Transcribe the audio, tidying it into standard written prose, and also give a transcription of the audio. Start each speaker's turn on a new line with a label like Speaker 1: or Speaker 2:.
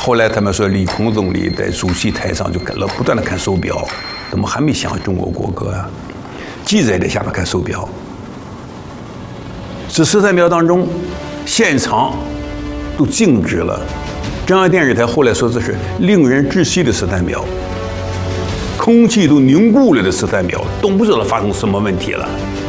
Speaker 1: 后来他们说李鹏总理在主席台上就不断的看手表，怎么还没响中国国歌啊？记者也在下面看手表。这13秒当中，现场都静止了。中央电视台后来说这是令人窒息的13秒，空气都凝固了的13秒，都不知道发生什么问题了。